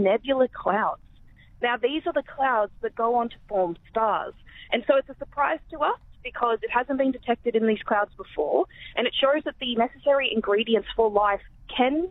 nebular clouds. Now, these are the clouds that go on to form stars. And so it's a surprise to us because it hasn't been detected in these clouds before, and it shows that the necessary ingredients for life can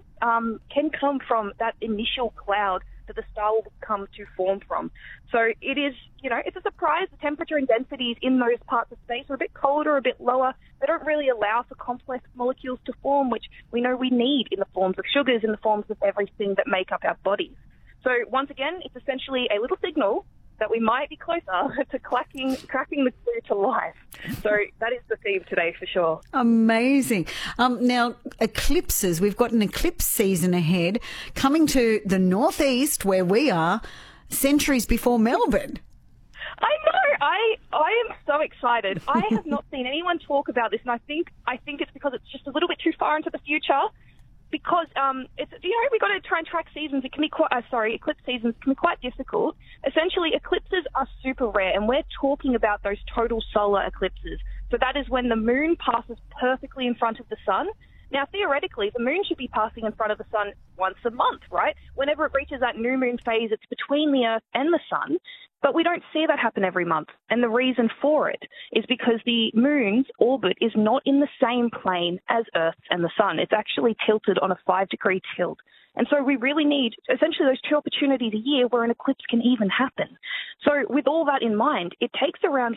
come from that initial cloud that the star will come to form from. So it is, it's a surprise. The temperature and densities in those parts of space are a bit colder, a bit lower. They don't really allow for complex molecules to form, which we know we need in the forms of sugars, in the forms of everything that make up our bodies. So once again, it's essentially a little signal that we might be closer to cracking the clue to life. So that is the theme today for sure. Amazing. Now, eclipses. We've got an eclipse season ahead coming to the northeast where we are centuries before Melbourne. I know. I am so excited. I have not seen anyone talk about this, and I think it's because it's just a little bit too far into the future. Because we've got to try and track seasons. It can be eclipse seasons can be quite difficult. Essentially, eclipses are super rare, and we're talking about those total solar eclipses. So that is when the moon passes perfectly in front of the sun. Now, theoretically, the moon should be passing in front of the sun once a month, right? Whenever it reaches that new moon phase, it's between the Earth and the sun. But we don't see that happen every month. And the reason for it is because the moon's orbit is not in the same plane as Earth's and the sun. It's actually tilted on a 5-degree tilt. And so we really need essentially those 2 opportunities a year where an eclipse can even happen. So with all that in mind, it takes around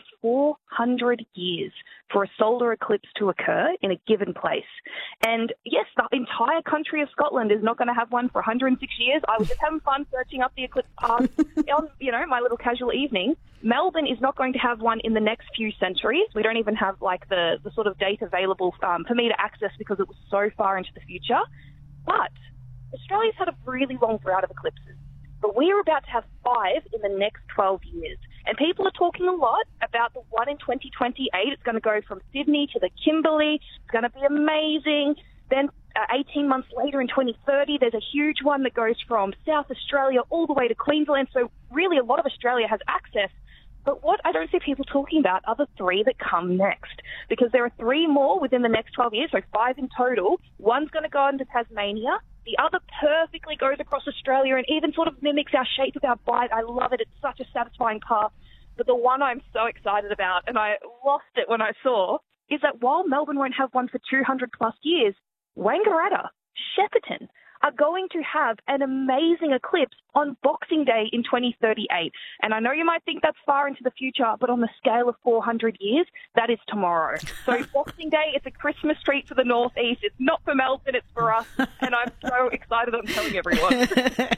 400 years for a solar eclipse to occur in a given place. And yes, the entire country of Scotland is not going to have one for 106 years. I was just having fun searching up the eclipse path on, my little casual evening. Melbourne is not going to have one in the next few centuries. We don't even have the sort of date available for me to access because it was so far into the future. But Australia's had a really long drought of eclipses, but we're about to have 5 in the next 12 years. And people are talking a lot about the one in 2028. It's going to go from Sydney to the Kimberley. It's going to be amazing. Then 18 months later in 2030, there's a huge one that goes from South Australia all the way to Queensland. So really a lot of Australia has access. But what I don't see people talking about are the 3 that come next, because there are 3 more within the next 12 years, so 5 in total. One's going to go into Tasmania. The other perfectly goes across Australia and even sort of mimics our shape of our bite. I love it. It's such a satisfying path. But the one I'm so excited about, and I lost it when I saw, is that while Melbourne won't have one for 200 plus years, Wangaratta, Shepparton are going to have an amazing eclipse on Boxing Day in 2038. And I know you might think that's far into the future, but on the scale of 400 years, that is tomorrow. So Boxing Day, it's a Christmas treat for the Northeast. It's not for Melbourne, it's for us. And I'm so excited, I'm telling everyone.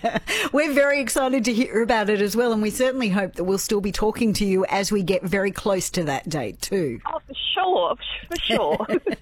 We're very excited to hear about it as well. And we certainly hope that we'll still be talking to you as we get very close to that date too. Oh, for sure.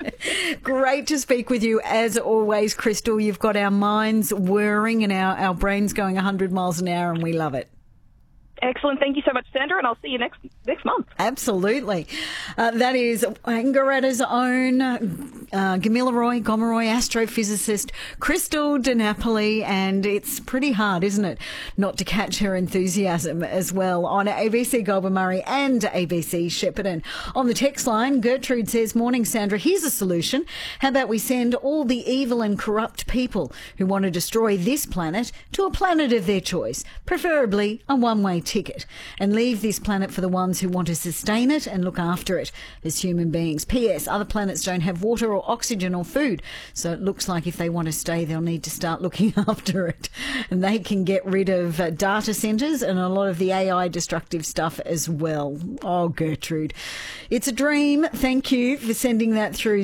Great to speak with you as always, Crystal. You've got our minds whirring and our brains going 100 miles an hour, and we love it. Excellent. Thank you so much, Sandra, and I'll see you next month. Absolutely. That is Wangaratta's own Gamilaroi Gomeroi astrophysicist Crystal Di Napoli, and it's pretty hard, isn't it, not to catch her enthusiasm as well on ABC Goulburn Murray and ABC Shepparton. On the text line, Gertrude says, "Morning, Sandra. Here's a solution. How about we send all the evil and corrupt people who want to destroy this planet to a planet of their choice, preferably a one-way ticket, and leave this planet for the ones who want to sustain it and look after it as human beings. P.S. Other planets don't have water or oxygen or food, so it looks like if they want to stay, they'll need to start looking after it. And they can get rid of data centres and a lot of the AI destructive stuff as well." Oh, Gertrude, it's a dream. Thank you for sending that through.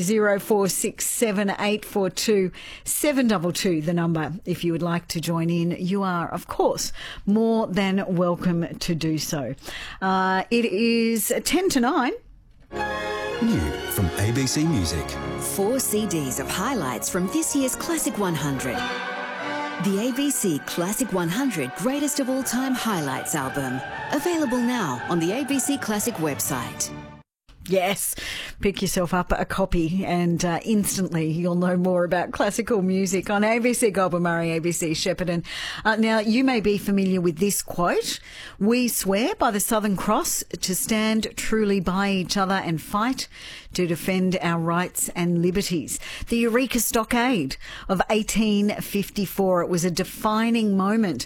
0467 722, the number. If you would like to join in, you are, of course, more than welcome to do so. It is 10 to 9. New from ABC Music. 4 CDs of highlights from this year's Classic 100. The ABC Classic 100 Greatest of All Time Highlights album. Available now on the ABC Classic website. Yes, pick yourself up a copy and instantly you'll know more about classical music on ABC Goulburn Murray, ABC Shepparton. Now, you may be familiar with this quote: "We swear by the Southern Cross to stand truly by each other and fight to defend our rights and liberties." The Eureka Stockade of 1854. It was a defining moment